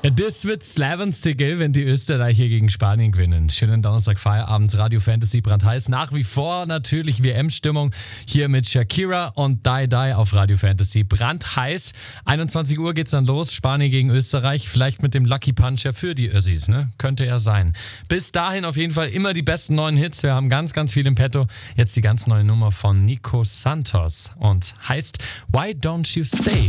Das wird Slavenstigel, wenn die Österreicher gegen Spanien gewinnen. Schönen Donnerstag, Feierabend, Radio Fantasy brandheiß. Nach wie vor natürlich WM-Stimmung hier mit Shakira und Die Die auf Radio Fantasy. Brandheiß. 21 Uhr geht's dann los. Spanien gegen Österreich. Vielleicht mit dem Lucky Puncher für die Össis, ne? Könnte ja sein. Bis dahin auf jeden Fall immer die besten neuen Hits. Wir haben ganz, ganz viel im Petto. Jetzt die ganz neue Nummer von Nico Santos und heißt Why Don't You Stay?